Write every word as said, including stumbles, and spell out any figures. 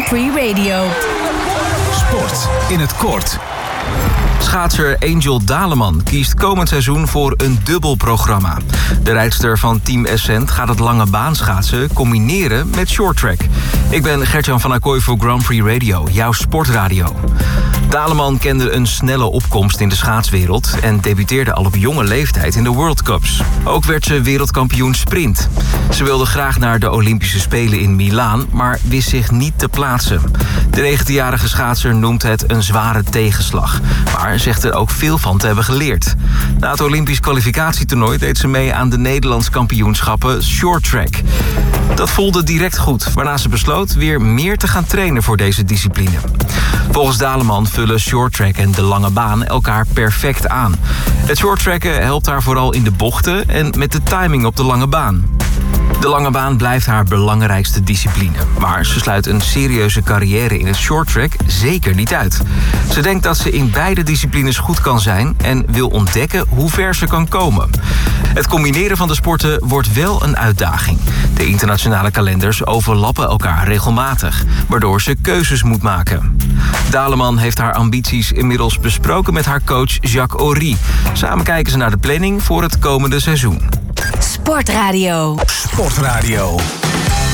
Free Radio. Sport in het kort. Schaatser Angel Daleman kiest komend seizoen voor een dubbel programma. De rijdster van Team Essent gaat het lange baan schaatsen combineren met shorttrack. Ik ben Gert-Jan van Acquoy voor Grand Prix Radio, jouw sportradio. Daleman kende een snelle opkomst in de schaatswereld en debuteerde al op jonge leeftijd in de World Cups. Ook werd ze wereldkampioen sprint. Ze wilde graag naar de Olympische Spelen in Milaan, maar wist zich niet te plaatsen. De negentienjarige schaatser noemt het een zware tegenslag, maar zegt er ook veel van te hebben geleerd. Na het Olympisch kwalificatietoernooi deed ze mee aan de Nederlands kampioenschappen shorttrack. Dat voelde direct goed, waarna ze besloot weer meer te gaan trainen voor deze discipline. Volgens Daleman vullen shorttrack en de lange baan elkaar perfect aan. Het shorttracken helpt haar vooral in de bochten en met de timing op de lange baan. De lange baan blijft haar belangrijkste discipline. Maar ze sluit een serieuze carrière in het shorttrack zeker niet uit. Ze denkt dat ze in beide disciplines goed kan zijn en wil ontdekken hoe ver ze kan komen. Het combineren van de sporten wordt wel een uitdaging. De internationale kalenders overlappen elkaar regelmatig, waardoor ze keuzes moet maken. Daleman heeft haar ambities inmiddels besproken met haar coach Jacques Ory. Samen kijken ze naar de planning voor het komende seizoen. Sportradio. Sportradio.